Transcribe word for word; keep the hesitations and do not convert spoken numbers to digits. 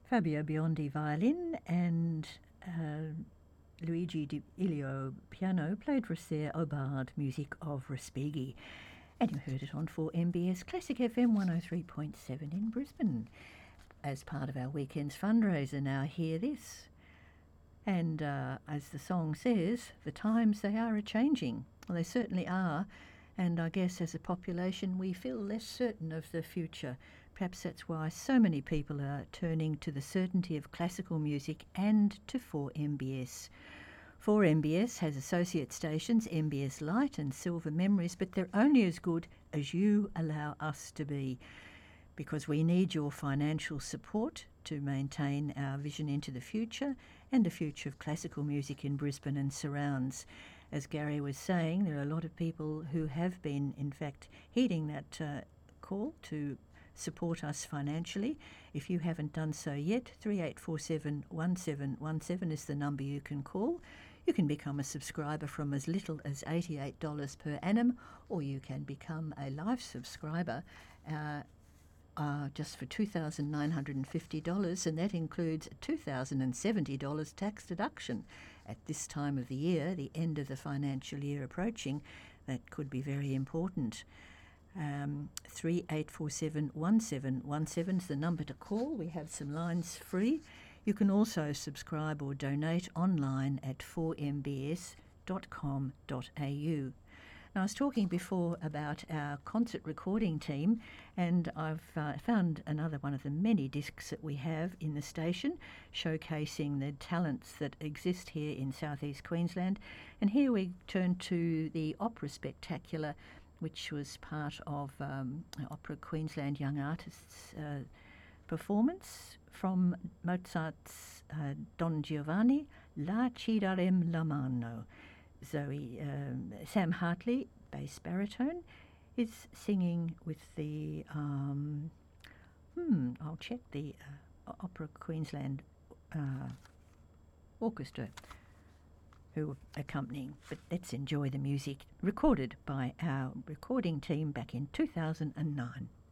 Fabio Biondi violin and uh, Luigi Di Ilio piano played for us there Aubard, music of Respighi. And you heard it on four M B S Classic F M one oh three point seven in Brisbane as part of our weekend's fundraiser. Now hear this. And uh, as the song says, the times they are a-changing. Well, they certainly are. And I guess as a population we feel less certain of the future. Perhaps that's why so many people are turning to the certainty of classical music and to four M B S. four M B S has associate stations, M B S Light and Silver Memories, but they're only as good as you allow us to be, because we need your financial support to maintain our vision into the future and the future of classical music in Brisbane and surrounds. As Gary was saying, there are a lot of people who have been, in fact, heeding that uh, call to support us financially. If you haven't done so yet, three eight four seven one seven one seven is the number you can call. You can become a subscriber from as little as eighty-eight dollars per annum, or you can become a life subscriber uh, uh, just for two thousand nine hundred fifty dollars, and that includes two thousand seventy dollars tax deduction. At this time of the year, the end of the financial year approaching, that could be very important. Um, three eight four seven one seven one seven is the number to call. We have some lines free. You can also subscribe or donate online at four m b s dot com dot a u. Now, I was talking before about our concert recording team, and I've uh, found another one of the many discs that we have in the station showcasing the talents that exist here in southeast Queensland. And here we turn to the Opera Spectacular, which was part of um, Opera Queensland Young Artists uh, performance from Mozart's uh, Don Giovanni, La Ci darem la mano. Zoe, um, Sam Hartley, bass baritone, is singing with the, um, hmm, I'll check the uh, Opera Queensland uh, Orchestra who are accompanying, but let's enjoy the music recorded by our recording team back in two thousand nine.